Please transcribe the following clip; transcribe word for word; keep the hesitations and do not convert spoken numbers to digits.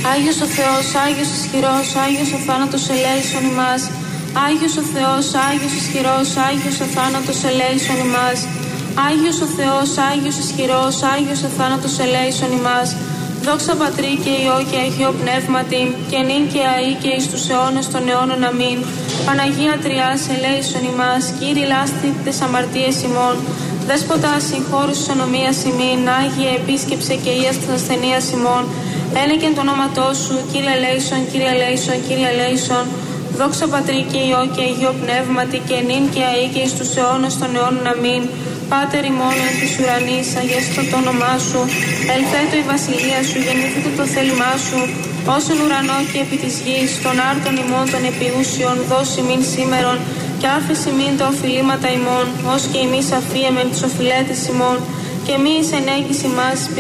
Άγιος ο Θεός, Άγιος ισχυρός, Άγιος ο θάνατος ελέησον ημάς. Άγιος ο Θεός, Άγιος ισχυρός, Άγιος ο θάνατος ελέησον ημάς. Άγιος ο Θεός, Άγιος ισχυρός, Άγιος ο θάνατος ελέησον ημάς. Δόξα Πατρί και Υιό και Αγίο Πνεύματι, και νυν και αεί και εις τους αιώνες των αιώνων. Αμήν. Παναγία Τριάς, ελέησον ημάς. Κύριε λάστη τες αμαρτίες ημών. Δέσποτα συγχώρους της ονομίας ημίν. Άγιε επίσκεψε και ίας της ασθενείας ημών. Ένεκεν το όνοματό σου, Κύριε ελέησον, Κύριε ελέησον, Κύριε ελέησον. Δόξα Πατρί και Υιό και Αγίο Πνεύματι, και νυν και αεί και εις τους αιώνες των αιώνων. Αμήν. Πάτερ ημών εν της ουρανής, αγιαστό το όνομά σου. Ελθέτω η βασιλεία σου, γεννήθητο το θέλημά σου, όσον ουρανό και επί της γης, των άρτων ημών των επιούσιων, δώσει μην σήμερον, και άφεση μην τα οφειλήματα ημών, ως και εμείς αφίεμεν τους οφειλέτες ημών, και μη εις ενέγγις ημάς